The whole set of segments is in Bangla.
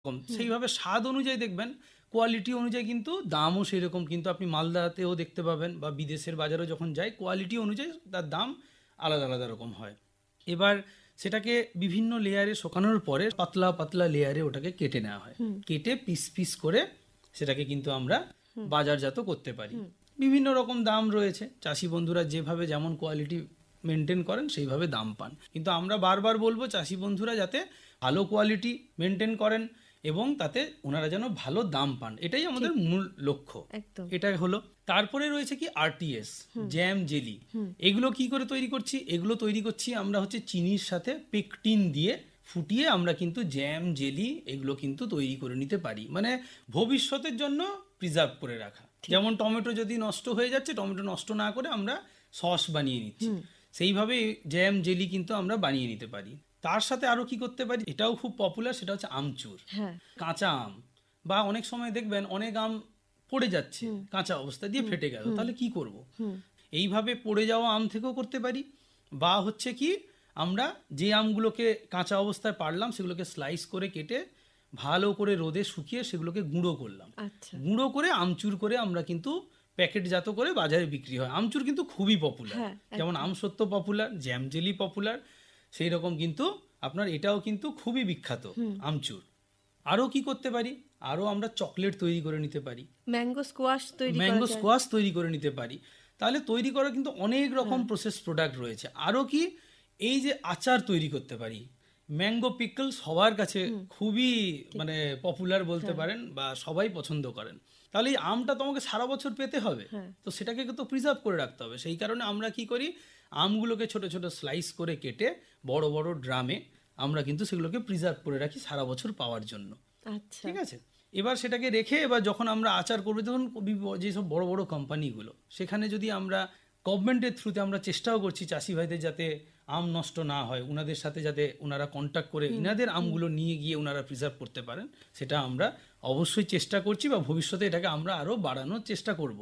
সেইভাবে স্বাদ অনুযায়ী দেখবেন, কোয়ালিটি অনুযায়ী কিন্তু দামও সেই রকম। কিন্তু আপনি মালদাতেও দেখতে পাবেন বা বিদেশের বাজারেও যখন যায়, কোয়ালিটি অনুযায়ী তার দাম আলাদা আলাদা রকম হয়। এবার সেটাকে বিভিন্ন লেয়ারে শোকানোর পরে পাতলা পাতলা লেয়ারে ওটাকে কেটে নেওয়া হয়। কেটে পিস পিস করে সেটাকে কিন্তু আমরা বাজারজাত করতে পারি। বিভিন্ন রকম দাম রয়েছে, চাষি বন্ধুরা যেভাবে যেমন কোয়ালিটি মেনটেন করেন সেইভাবে দাম পান। কিন্তু আমরা বারবার বলবো চাষি বন্ধুরা যাতে ভালো কোয়ালিটি মেনটেন করেন এবং তাতে ওনারা যেন ভালো দাম পান, এটাই আমাদের মূল লক্ষ্য। এটা হলো। তারপরে রয়েছে কি আরটিএস, জ্যাম, জেলি। এগুলো কি করে তৈরি করছি? এগুলো তৈরি করছি আমরা হচ্ছে চিনির সাথে পেকটিন দিয়ে ফুটিয়ে আমরা কিন্তু জ্যাম, জেলি এগুলো কিন্তু তৈরি করে নিতে পারি, মানে ভবিষ্যতের জন্য প্রিজার্ভ করে রাখা। যেমন টমেটো যদি নষ্ট হয়ে যাচ্ছে, টমেটো নষ্ট না করে আমরা সস বানিয়ে নিচ্ছি, সেইভাবে জ্যাম, জেলি কিন্তু আমরা বানিয়ে নিতে পারি। তার সাথে আরো কি করতে পারি, এটাও খুব পপুলার, সেটা হচ্ছে আমচুর। কাঁচা আম, বা অনেক সময় দেখবেন অনেক আম পড়ে যাচ্ছে কাঁচা অবস্থা দিয়ে, ফেটে গেল, তাহলে কি করব? এইভাবে পড়ে যাওয়া আম থেকেও করতে পারি। বা হচ্ছে কি, আমরা যে আমগুলোকে কাঁচা অবস্থায় পারলাম সেগুলোকে স্লাইস করে কেটে ভালো করে রোদে শুকিয়ে সেগুলোকে গুঁড়ো করলাম। গুঁড়ো করে আমচুর করে আমরা কিন্তু প্যাকেটজাত করে বাজারে বিক্রি হয়। আমচুর কিন্তু খুবই পপুলার, যেমন আমসত্ব পপুলার, জ্যাম, জেলি পপুলার, সেই রকম কিন্তু আপনার এটাও কিন্তু খুবই বিখ্যাত আমচুর। আরো কি করতে পারি? আরো আমরা চকলেট তৈরি করে নিতে পারি, ম্যাঙ্গো স্কোয়াশ তৈরি করে নিতে পারি। তাহলে তৈরি করার কিন্তু অনেক রকম প্রসেস প্রোডাক্ট রয়েছে। আরো কি, এই যে আচার তৈরি করতে পারি, ম্যাঙ্গো পিকল সবার কাছে খুবই মানে পপুলার বলতে পারেন, বা সবাই পছন্দ করেন। তাহলে এই আমটা তোমাকে সারা বছর পেতে হবে, তো সেটাকে তো প্রিজার্ভ করে রাখতে হবে। সেই কারণে আমরা কি করি, আমগুলোকে ছোট ছোট স্লাইস করে কেটে বড় বড় ড্রামে আমরা কিন্তু সেগুলোকে প্রিজার্ভ করে রাখি সারা বছর পাওয়ার জন্য। ঠিক আছে। এবার সেটাকে রেখে এবার যখন আমরা আচার করবো, তখন যেসব বড় বড় কোম্পানিগুলো, সেখানে যদি আমরা গভর্নমেন্টের থ্রুতে আমরা চেষ্টাও করছি চাষি ভাইদের যাতে আম নষ্ট না হয়, উনাদের সাথে যাতে ওনারা কন্ট্যাক্ট করে ইনাদের আমগুলো নিয়ে গিয়ে ওনারা প্রিজার্ভ করতে পারেন, সেটা আমরা অবশ্যই চেষ্টা করছি, বা ভবিষ্যতে এটাকে আমরা আরও বাড়ানোর চেষ্টা করব।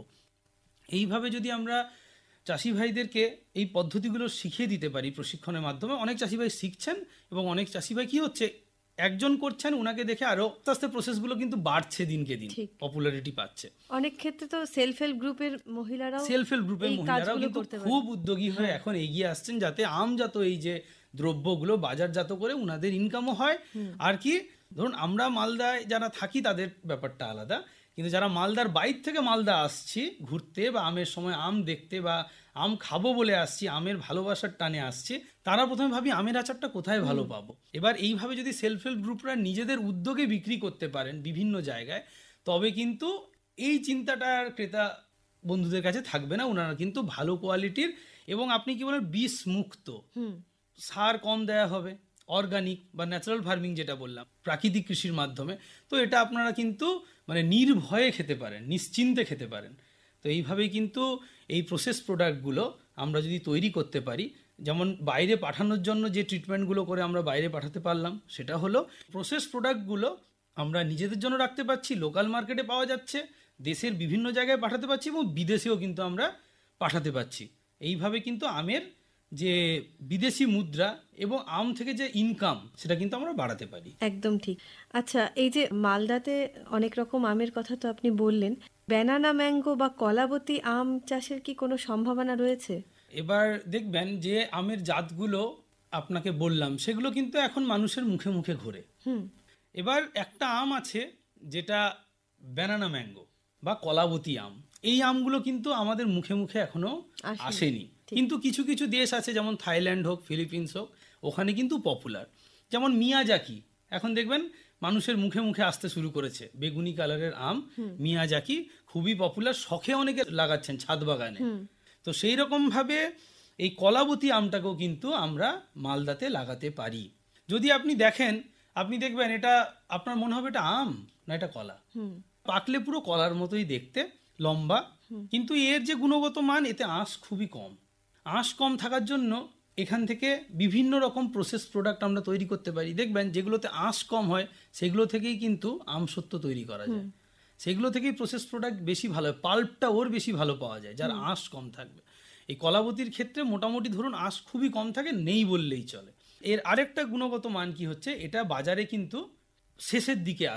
এইভাবে যদি আমরা চাষি ভাইদেরকে এই পদ্ধতিগুলো শিখিয়ে দিতে পারি প্রশিক্ষণের মাধ্যমে, অনেক চাষি ভাই শিখছেন, এবং অনেক চাষি ভাই কি হচ্ছে, একজন করছেন, উনাকে দেখে আরো আস্তে আস্তে প্রসেসগুলো কিন্তু বাড়ছে, দিনকে দিন পপুলারিটি পাচ্ছে। অনেক ক্ষেত্রে তো সেলফ হেল্প গ্রুপের মহিলারাও কিন্তু খুব উদ্যোগী হয়ে এখন এগিয়ে আসছেন, যাতে আমজাত এই যে দ্রব্যগুলো বাজারজাত করে উনাদের ইনকামও হয়। আর কি, ধরুন আমরা মালদায় যারা থাকি তাদের ব্যাপারটা আলাদা, কিন্তু যারা মালদার বাইর থেকে মালদা আসছি ঘুরতে, বা আমের সময় আম দেখতে, বা আম খাবো বলে আসছি, আমের ভালোবাসার টানে আসছি, তারা প্রথমে ভাবি আমের আচারটা কোথায় ভালো পাবো। এবার এইভাবে যদি সেলফ হেল্প গ্রুপরা নিজেদের উদ্যোগে বিক্রি করতে পারেন বিভিন্ন জায়গায়, তবে কিন্তু এই চিন্তাটা ক্রেতা বন্ধুদের কাছে থাকবে না। ওনারা কিন্তু ভালো কোয়ালিটির, এবং আপনি কি বলেন, বিষ মুক্ত, সার কম দেয়া হবে, অর্গানিক বা ন্যাচারাল ফার্মিং যেটা বললাম, প্রাকৃতিক কৃষির মাধ্যমে, তো এটা আপনারা কিন্তু মানে নির্ভয়ে খেতে পারেন, নিশ্চিন্তে খেতে পারেন। তো এইভাবেই কিন্তু এই প্রসেস প্রোডাক্টগুলো আমরা যদি তৈরি করতে পারি, যেমন বাইরে পাঠানোর জন্য যে ট্রিটমেন্টগুলো করে আমরা বাইরে পাঠাতে পারলাম, সেটা হলো প্রসেস প্রোডাক্টগুলো আমরা নিজেদের জন্য রাখতে পারছি, লোকাল মার্কেটে পাওয়া যাচ্ছে, দেশের বিভিন্ন জায়গায় পাঠাতে পারছি, এবং বিদেশেও কিন্তু আমরা পাঠাতে পারছি। এইভাবে কিন্তু আমের যে বিদেশি মুদ্রা এবং আম থেকে যে ইনকাম, সেটা কিন্তু আমরা বাড়াতে পারি। একদম ঠিক। আচ্ছা, এই যে মালদাতে অনেক রকম আমের কথা তো আপনি বললেন, ব্যানানা ম্যাঙ্গো বা কলাবতী আম চাষের কি কোনো সম্ভাবনা রয়েছে? এবার দেখবেন যে আমের জাতগুলো আপনাকে বললাম, সেগুলো কিন্তু এখন মানুষের মুখে মুখে ঘোরে। এবার একটা আম আছে যেটা ব্যানানা ম্যাঙ্গো বা কলাবতী আম, এই আমগুলো কিন্তু আমাদের মুখে মুখে এখনো আসেনি। কিন্তু কিছু কিছু দেশ আছে, যেমন থাইল্যান্ড হোক, ফিলিপিন্স হোক, ওখানে কিন্তু পপুলার। যেমন মিয়াজাকি, এখন দেখবেন মানুষের মুখে মুখে আসতে শুরু করেছে, বেগুনি কালারের আম মিয়াজাকি খুবই পপুলার, শখে অনেকে লাগাচ্ছেন ছাদ বাগানে। তো সেই রকম ভাবে এই কলাবতী আমটাকেও কিন্তু আমরা মালদাতে লাগাতে পারি। যদি আপনি দেখেন, আপনি দেখবেন এটা আপনার মনে হবে এটা আম না এটা কলা, পাকলে পুরো কলার মতোই দেখতে, লম্বা, কিন্তু এর যে গুণগত মান, এতে আঁশ খুবই কম। আঁশ কম থাকার জন্য এখান থেকে বিভিন্ন রকম প্রসেস প্রোডাক্ট আমরা তৈরি করতে পারি। দেখবেন যেগুলোতে আঁশ কম হয় সেগুলো থেকেই কিন্তু আমসত্ব তৈরি করা যায়, সেগুলো থেকেই প্রসেস প্রোডাক্ট বেশি ভালো হয়, পাল্পটা ওর বেশি ভালো পাওয়া যায় যার আঁশ কম থাকবে। এই কলাবতীর ক্ষেত্রে মোটামুটি ধরুন আঁশ খুবই কম থাকে, নেই বললেই চলে। এর আরেকটা গুণগত মান কি হচ্ছে, এটা বাজারে কিন্তু শেষের দিকে